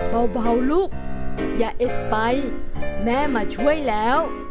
เบาๆลูกอย่าเอ็ดไปแม่มาช่วยแล้ว